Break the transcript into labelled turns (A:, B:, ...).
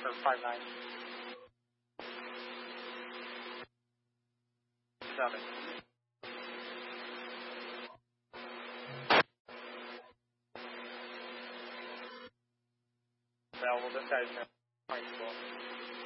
A: Departure 59. 7. Available, this guy's in high school.